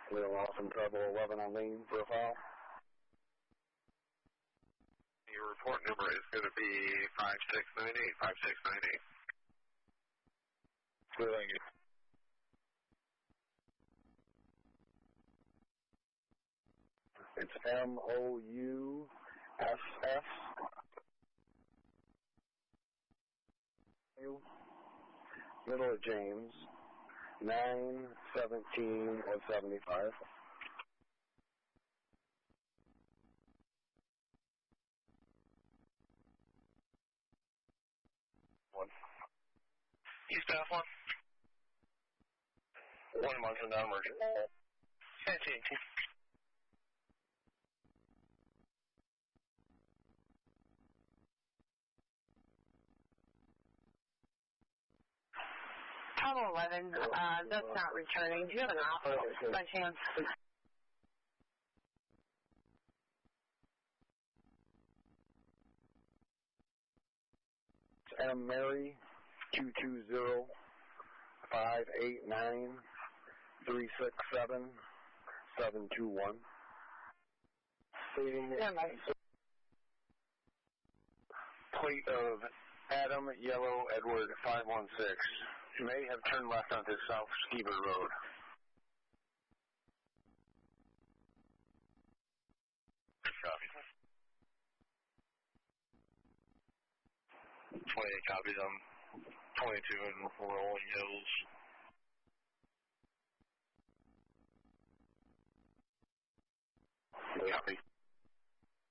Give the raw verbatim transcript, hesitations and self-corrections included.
Little Awesome Trouble eleven on lane profile. Your report number is going to be five six nine eight, five six nine eight. Thank you. It's M O U S S. Middle of James, nine seventeen of seventy-five. One. You staff one? One month and downward. eighteen. Total eleven, uh, that's not returning. Do you have an office by chance? M Mary, two two zero, five eight nine, three six seven, seven two one. Yeah, nice. Plate of Adam Yellow Edward five one six. May have turned left onto South Skeever Road. Copy. twenty-eight copies on twenty-two in Rolling Hills. Copy.